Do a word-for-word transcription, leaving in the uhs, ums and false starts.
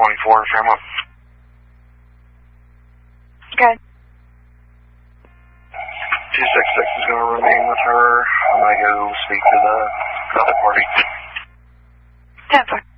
twenty-four, frame up. Okay. two six six is going to remain with her. I'm going to go speak to the other party. ten four.